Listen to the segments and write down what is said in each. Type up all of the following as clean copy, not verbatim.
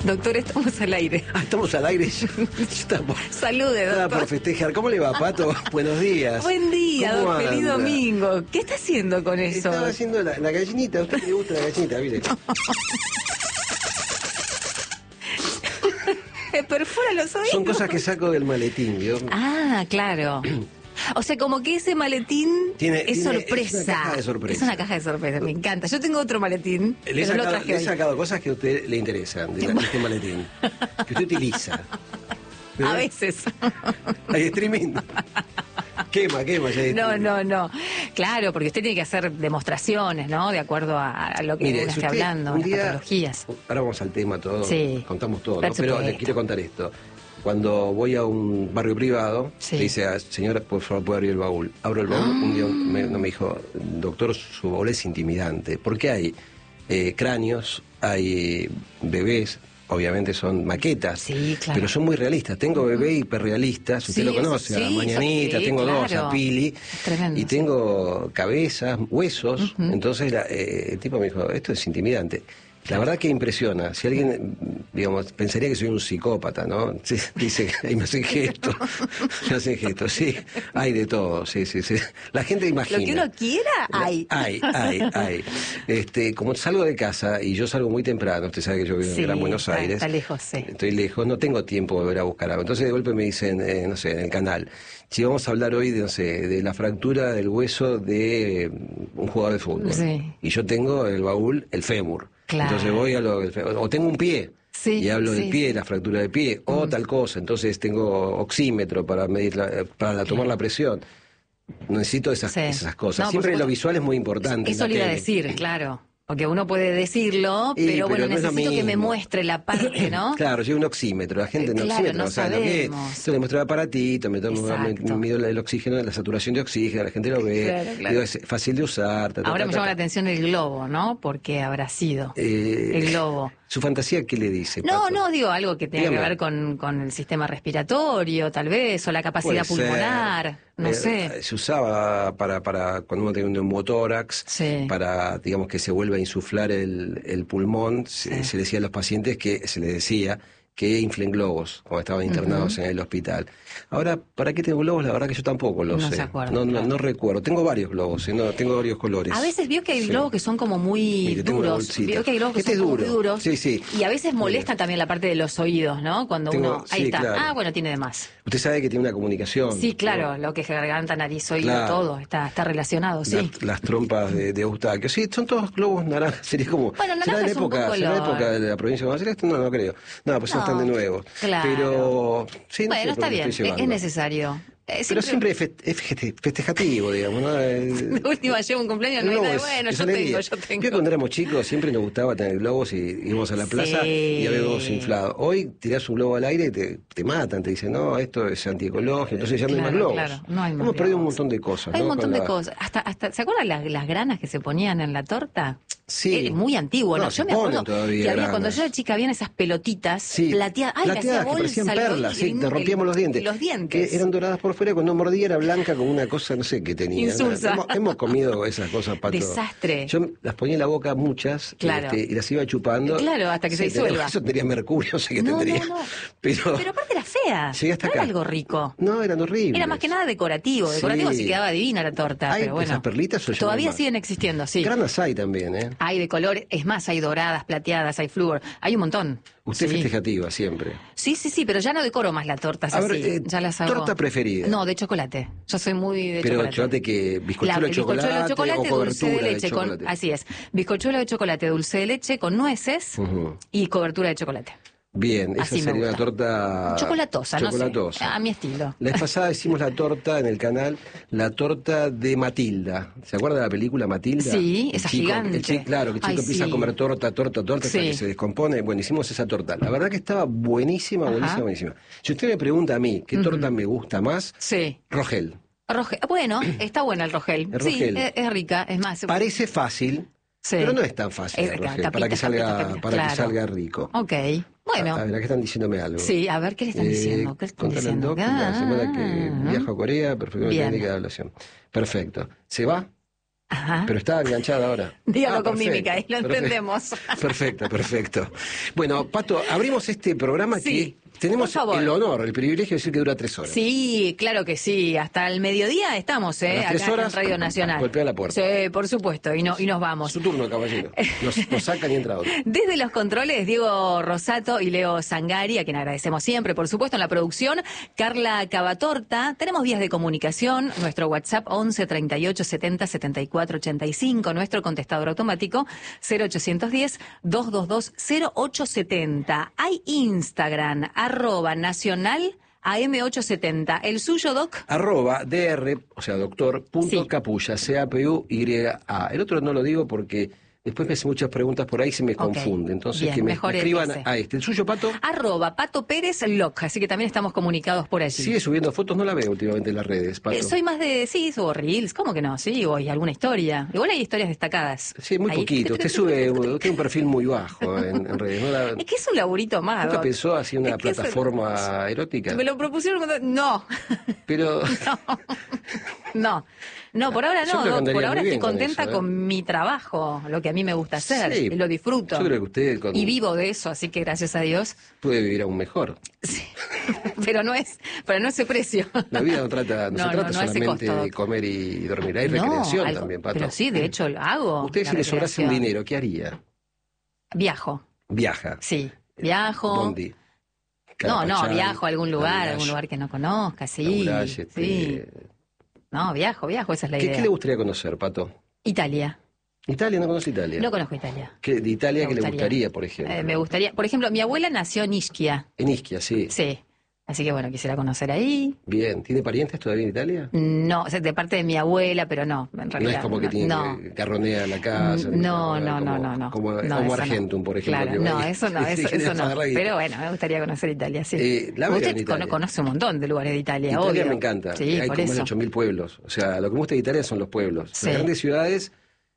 Doctor, estamos al aire. Estamos al aire. Estamos. Salude, Estaba doctor. por festejar. ¿Cómo le va, Pato? Buenos días. Buen día, ¿Cómo don Feliz anda? Domingo. ¿Qué está haciendo con eso? Estaba haciendo la gallinita. ¿A usted le gusta la gallinita? Mire. Perfora los oídos. Son cosas que saco del maletín, ¿vio? Ah, claro. O sea, como que ese maletín es sorpresa. Es una caja de sorpresa. Es una caja de sorpresa, me encanta. Yo tengo otro maletín, Le pero no lo traje he hoy. sacado cosas que a usted le interesan de este maletín. Que usted utiliza. A veces. Hay streaming. Quema. No. Claro, porque usted tiene que hacer demostraciones, ¿no? De acuerdo a lo que Mire, uno si esté usted hablando, un las día- patologías. Ahora vamos al tema todo. Sí. Contamos todo, Por ¿no? Pero le supuesto. quiero contar esto. Cuando voy a un barrio privado, Sí. le dice, señora, por favor, ¿puede abrir el baúl? Abro el baúl, un día me dijo, doctor, su baúl es intimidante. Porque hay cráneos, hay bebés, obviamente son maquetas, Sí, claro. pero son muy realistas. Tengo bebé hiperrealistas, usted Sí, lo conoce, sí, a Mañanita, sí, tengo dos, claro. a Pili, Tremendo, y sí. tengo cabezas, huesos. Entonces el tipo me dijo, esto es intimidante. La verdad que impresiona. Si alguien, digamos, pensaría que soy un psicópata, ¿no? Sí, dice, ahí me hacen gestos. Me hacen gestos, sí. Hay de todo, sí. La gente imagina. Lo que uno quiera, hay. Hay. Como salgo de casa, y yo salgo muy temprano, usted sabe que yo vivo Sí, en Gran Buenos Aires. está lejos, sí. Estoy lejos, no tengo tiempo de volver a buscar algo. Entonces de golpe me dicen, no sé, en el canal, si vamos a hablar hoy de, no sé, de la fractura del hueso de un jugador de fútbol. Sí. Y yo tengo en el baúl el fémur. Claro. Entonces voy a o tengo un pie. Sí, Y hablo del sí, pie, sí. la fractura del pie, o tal cosa. Entonces tengo oxímetro para medir para tomar la presión. Necesito esas cosas. No, por Siempre lo supuesto. visual es muy importante. Eso en le la iba a tele. decir, claro. Porque uno puede decirlo, Y, pero bueno, no es lo necesito que me mismo. muestre la parte, ¿no? Claro, yo un oxímetro, la gente en Claro, oxímetro no sabe lo que es. sabemos. Entonces le muestro el aparatito, Exacto. mido el oxígeno, la saturación de oxígeno, la gente lo ve, Claro. digo, es fácil de usar. Ahora me llama la atención el globo, ¿no? Porque habrá sido el globo. ¿Su fantasía qué le dice, No, Pato? no, digo algo que tenga Dígame. que ver con el sistema respiratorio, tal vez, o la capacidad Puede ser. pulmonar, no sé. Se usaba para cuando uno tiene un neumotórax, Sí. para, digamos, que se vuelva a insuflar el pulmón. Se decía a los pacientes se les decía que inflen globos cuando estaban internados en el hospital. Ahora, ¿para qué tengo globos? La verdad que yo tampoco lo No sé. se acuerda, No claro. recuerdo. Tengo varios globos, tengo varios colores. A veces vio que hay Sí. globos que son como muy Mire, tengo una duros. bolsita. Vio que hay globos que Este son es como duro. muy duros. Sí. Y a veces Muy molesta bien. también la parte de los oídos, ¿no? Cuando Tengo- uno... Ahí sí, está. claro. Ah, bueno, tiene de más. Usted sabe que tiene una comunicación. Sí, claro, ¿no? lo que es garganta, nariz, oído, Claro. todo. Está relacionado, sí. Las trompas de Eustaquio. Sí, son todos globos naranjas. Sería como. Bueno, ¿será naranja de la es un época, poco ¿será de la color. época de la provincia de Buenos Aires? No creo. No, pues No, están de nuevo. claro. Pero. Sí, no Bueno, sé por está qué bien, estoy llevando. es necesario. Pero siempre es festejativo, digamos, ¿no? De última llevo un cumpleaños, no hay nada de bueno, es yo alegría. tengo. Yo cuando éramos chicos siempre nos gustaba tener globos y íbamos a la plaza Sí. y había globos inflados. Hoy tirás un globo al aire y te matan, te dicen, no, esto es antiecológico, entonces ya no hay más globos. Claro, no hay más Hemos perdido un globos. montón de cosas. Hay ¿no? un montón Con de la- cosas. Hasta ¿se acuerdan las granas que se ponían en la torta? Sí. Muy antiguo, ¿no? No, Yo se me acuerdo ponen todavía que había, granas. cuando yo era chica, habían esas pelotitas Sí, plateadas. Ay, le hacía plateadas que bolsa parecían al perlas, oído, sí, te rompíamos los dientes. Los dientes. Que eran doradas por fuera, cuando uno mordía era blanca con una cosa, no sé qué tenía. Insulsa. Hemos comido esas cosas, Pato. Desastre. Yo las ponía en la boca muchas, Claro. y las iba chupando. Claro, hasta que se disuelva. Eso tenía mercurio, no sé qué No, tendría. no. Pero Aparte era fea. llegué hasta no acá. era algo rico. No, eran horribles. Era más que nada decorativo. Decorativo Sí. sí quedaba divina la torta. ¿Hay pero bueno. esas perlitas o ya no Todavía hay más? siguen existiendo, sí. Granas hay también, ¿eh? Hay de color, es más, hay doradas, plateadas, hay flúor, hay un montón. Usted Sí. festejativa siempre. Sí, pero ya no decoro más las tortas A ver, así. Ya las hago. ¿torta preferida? No, de chocolate. Yo soy muy de Pero chocolate. que bizcochuelo de chocolate, bizcochuelo de chocolate, o dulce de cobertura leche. chocolate. Así es. Bizcochuelo de chocolate, dulce de leche con nueces Ujú. y cobertura de chocolate. Bien, esa Así me sería una gusta. torta... Chocolatosa, no sé. chocolatosa. A mi estilo. La vez pasada hicimos la torta en el canal, la torta de Matilda. ¿Se acuerda de la película Matilda? Sí, El esa chico- gigante. el chico, claro, que el chico Ay, empieza sí. a comer torta hasta Sí. que se descompone. Bueno, hicimos esa torta. La verdad que estaba buenísima. Ajá. Si usted me pregunta a mí qué torta me gusta más, Sí. Rogel. Bueno, está buena el rogel. El Sí, rogel. es rica. Es más, Parece fácil, sí. pero no es tan fácil el rogel, Tapita, para que tapita, para que claro. salga rico. Ok, bueno. A ver, acá están diciéndome algo. Sí, a ver, ¿qué le están diciendo? ¿Qué le están Contale al diciendo? doc, la semana que Ah, viajo a Corea, perfecto, bien. técnica de evaluación. Perfecto. ¿Se va? Ajá. Pero está enganchada ahora. Dígalo con perfecto, mímica, ahí lo entendemos. Perfecto. Bueno, Pato, abrimos este programa Sí, que tenemos por favor. el honor, el privilegio de decir que dura 3 horas. Sí, claro que sí. Hasta el mediodía estamos, A las 3 acá horas, en Radio Nacional. golpea la puerta. Sí, por supuesto, y nos vamos. Su turno, caballero. Nos sacan y entra otro. Desde los controles, Diego Rosato y Leo Sangari, a quien agradecemos siempre, por supuesto, en la producción, Carla Cavatorta. Tenemos vías de comunicación, nuestro WhatsApp 11 38 70 74 85, nuestro contestador automático 0810 222 0870. Hay Instagram, @nacional AM870. ¿El suyo, Doc? @dr, o sea, doctor, punto capulla, CAPUYA. El otro no lo digo porque después me hacen muchas preguntas por ahí y se me confunde. Entonces, bien, que me mejor escriban ese. a este. ¿El suyo, Pato? @Pato Pérez Loc, así que también estamos comunicados por allí. Sigue subiendo fotos, no la veo últimamente en las redes, Pato. Soy más de, sí, subo reels, ¿cómo que no? Sí, o hay alguna historia. Igual hay historias destacadas. Sí, muy Ahí. poquito. Usted tiene un perfil muy bajo en redes. ¿No Es que es un laburito más. ¿Nunca Doc. pensó así una Es que plataforma erótica? Me lo propusieron cuando... No. Pero No, por ahora Yo no, creo que Doc. andaría Por ahora muy estoy bien con contenta eso, con mi trabajo, lo que a mí me gusta hacer, Sí, lo disfruto. yo creo que usted Y vivo de eso, así que gracias a Dios. puede vivir aún mejor. Sí. Pero no es ese precio. La vida no se trata No, no, no ese solamente costo, de Doc. comer y dormir. Hay No, recreación algo- también, Pato. Pero sí, de hecho lo hago. Usted, la si le sobrase un recreación. dinero, ¿qué haría? Viajo, Viaja. sí. Viajo. Bondi. No, Carapachay, viajo a algún Laurage, lugar que no conozca, sí. Laurage, Sí. No, viajo, esa es la ¿Qué idea. le gustaría conocer, Pato? Italia. Italia, no conoce Italia. No conozco Italia. ¿De Italia Me qué le gustaría. gustaría, por ejemplo? Me gustaría, por ejemplo, mi abuela nació en Ischia. En Ischia, sí. Sí. Así que bueno, quisiera conocer ahí. Bien. ¿Tiene parientes todavía en Italia? No, o sea, de parte de mi abuela, pero no, en realidad. No es como que tiene no. que carronea la casa. No. Como No, como eso Argentum, no. por ejemplo. Claro, que no, va ahí. eso no, eso no. Pero bueno, me gustaría conocer Italia, sí. La veo en Usted Italia. conoce un montón de lugares de Italia, Italia obvio. me encanta. Sí, Hay por como más de eso. 8.000 pueblos. O sea, lo que me gusta de Italia son los pueblos. Sí. Las grandes ciudades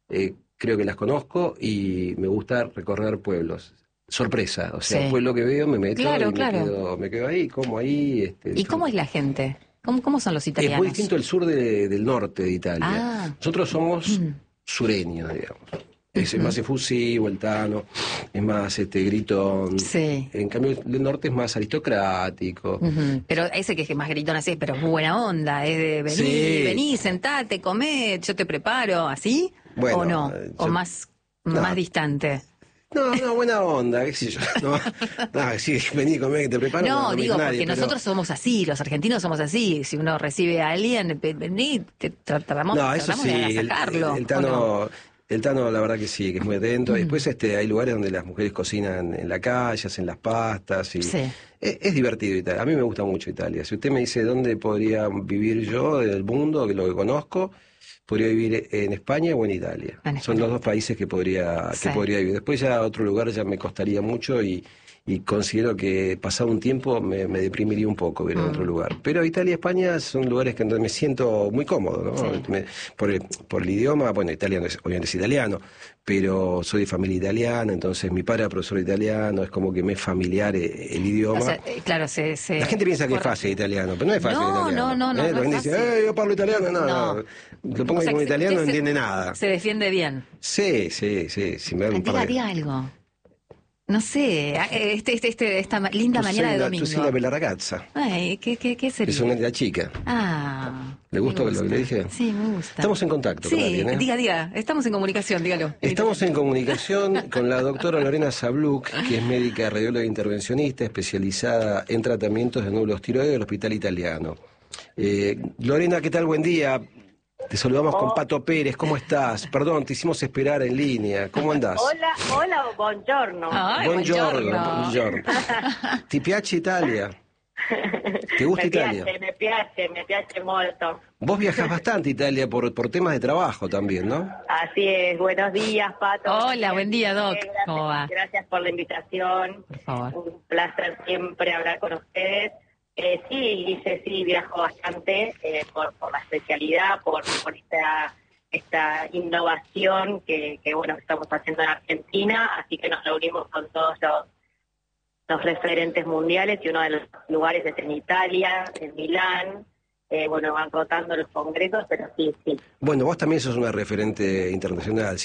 creo que las conozco y me gusta recorrer pueblos. Sorpresa. O sea, Sí. un pueblo que veo, me meto Claro, y claro. me quedo ahí, como ahí. ¿Y cómo es la gente? ¿Cómo son los Es italianos? muy distinto el sur del norte de Italia. Ah. Nosotros somos sureños, digamos. Es más efusivo, el tano, es más gritón. Sí. En cambio, el norte es más aristocrático. Ujú. Pero ese que es más gritón así, pero es buena onda, es de vení, Sí. vení, sentate, comé, yo te preparo, ¿así? Bueno, ¿O no? ¿O yo- más No. distante? No, buena onda, qué sé yo. No, sí, vení, comé, que te preparo. No, comés digo, nadie, porque pero- nosotros somos así, los argentinos somos así. Si uno recibe a alguien, vení, tratamos No, eso de sí, agasajarlo. el ¿o Tano... no? El Tano, la verdad que sí, que es muy atento. Después hay lugares donde las mujeres cocinan en la calle, hacen las pastas. Y Sí. es divertido Italia. A mí me gusta mucho Italia. Si usted me dice dónde podría vivir yo del mundo, que lo que conozco, podría vivir en España o en Italia. En Son España. los dos países que podría Sí. vivir. Después ya otro lugar ya me costaría mucho y considero que pasado un tiempo me deprimiría un poco vivir en otro lugar. Pero Italia y España son lugares que donde me siento muy cómodo, ¿no? Sí. Por el idioma, bueno, Italia obviamente es italiano, pero soy de familia italiana, entonces mi padre era profesor de italiano, es como que me es familiar el idioma. O sea, claro, la La gente piensa que es fácil italiano, pero no es fácil No, italiano. no, Los no que es dicen, fácil. yo parlo italiano, no. No. Lo pongo O sea, como que italiano, no usted entiende nada. Se defiende bien. Sí, si me da un par de... Diga algo. No sé, esta linda mañana de domingo. Tu sei una bella ragazza. Ay, ¿qué sería? Es una linda chica. Ah. ¿Le gustó me lo que le dije? Sí, me gusta. Estamos en contacto Sí, con alguien, ¿eh? diga. Estamos en comunicación, dígalo. Estamos en comunicación con la doctora Lorena Sabluk, que es médica radióloga intervencionista especializada en tratamientos de nódulos tiroides del Hospital Italiano. Lorena, ¿qué tal? Buen día. Te saludamos con Pato Pérez. ¿Cómo estás? Perdón, te hicimos esperar en línea. ¿Cómo andás? Hola, buongiorno. Ay, Buongiorno. buongiorno. ¿Ti piace Italia? ¿Te gusta Italia? Me piace molto. Vos viajás bastante a Italia por temas de trabajo también, ¿no? Así es, buenos días, Pato. Hola, buen día, Doc. Gracias, ¿Cómo va? Gracias por la invitación. Por favor. Un placer siempre hablar con ustedes. Sí, viajo bastante por la especialidad, por esta innovación que bueno, estamos haciendo en Argentina, así que nos reunimos con todos los referentes mundiales y uno de los lugares es en Italia, en Milán, bueno, van rotando los congresos, pero sí. Bueno, vos también sos una referente internacional.